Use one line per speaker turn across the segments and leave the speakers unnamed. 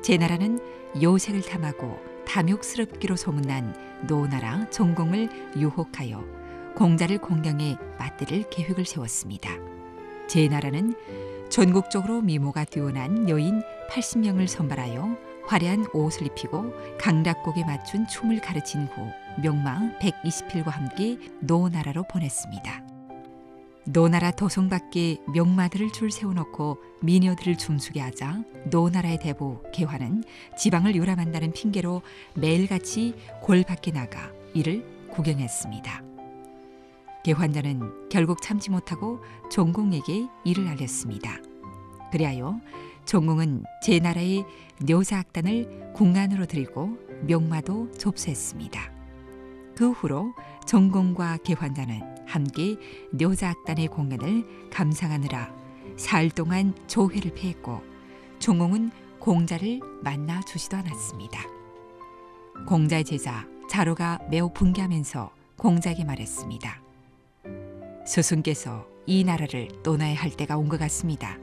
제나라는 요색을 탐하고 탐욕스럽기로 소문난 노나라 종공을 유혹하여 공자를 공경해 맞들을 계획을 세웠습니다. 제나라는 전국적으로 미모가 뛰어난 여인 80명을 선발하여 화려한 옷을 입히고 강락곡에 맞춘 춤을 가르친 후 명마 120필과 함께 노나라로 보냈습니다. 노나라 도성 밖에 명마들을 줄 세워놓고 미녀들을 춤추게 하자 노나라의 대부 개화는 지방을 유람한다는 핑계로 매일같이 골 밖에 나가 이를 구경했습니다. 개환자는 결국 참지 못하고 종공에게 이를 알렸습니다. 그리하여 종공은 제나라의 묘사악단을 궁안으로 들이고 명마도 접수했습니다. 그 후로 종공과 개환자는 함께 묘사악단의 공연을 감상하느라 사흘 동안 조회를 패했고 종공은 공자를 만나 주지도 않았습니다. 공자의 제자 자로가 매우 분개하면서 공자에게 말했습니다. 스승께서 이 나라를 떠나야 할 때가 온 것 같습니다.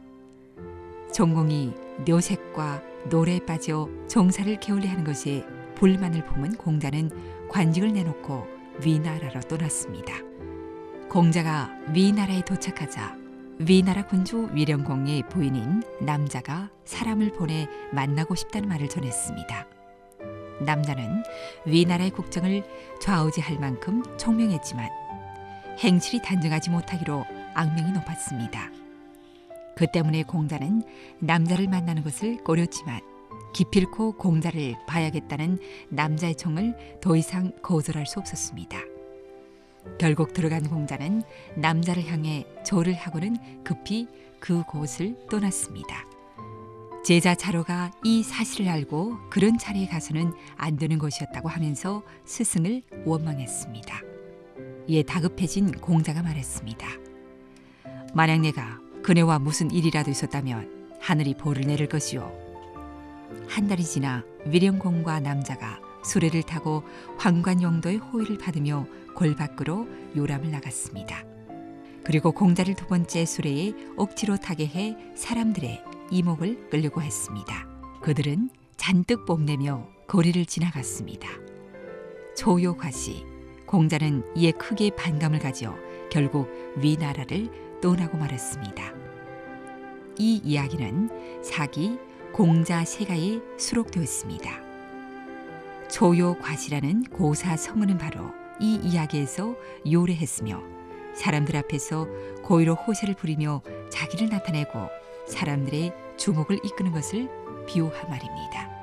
종공이 묘색과 노래에 빠져 정사를 게을리하는 것에 불만을 품은 공자는 관직을 내놓고 위나라로 떠났습니다. 공자가 위나라에 도착하자 위나라 군주 위령공의 부인인 남자가 사람을 보내 만나고 싶다는 말을 전했습니다. 남자는 위나라의 국정을 좌우지할 만큼 총명했지만 행실이 단정하지 못하기로 악명이 높았습니다. 그 때문에 공자는 남자를 만나는 것을 꺼렸지만 기필코 공자를 봐야겠다는 남자의 청을 더 이상 거절할 수 없었습니다. 결국 들어간 공자는 남자를 향해 절을 하고는 급히 그곳을 떠났습니다. 제자 자로가 이 사실을 알고 그런 자리에 가서는 안 되는 것이었다고 하면서 스승을 원망했습니다. 이에 다급해진 공자가 말했습니다. 만약 내가 그네와 무슨 일이라도 있었다면 하늘이 벌을 내릴 것이오. 한 달이 지나 위령공과 남자가 수레를 타고 황관용도의 호의를 받으며 골 밖으로 요람을 나갔습니다. 그리고 공자를 두 번째 수레에 억지로 타게 해 사람들의 이목을 끌려고 했습니다. 그들은 잔뜩 뽐내며 거리를 지나갔습니다. 초요과시 공자는 이에 크게 반감을 가져 결국 위나라를 떠나고 말았습니다. 이 이야기는 사기 공자세가에 수록되었습니다. 초요과시라는 고사 성어는 바로 이 이야기에서 요래했으며 사람들 앞에서 고의로 호세를 부리며 자기를 나타내고 사람들의 주목을 이끄는 것을 비유한 말입니다.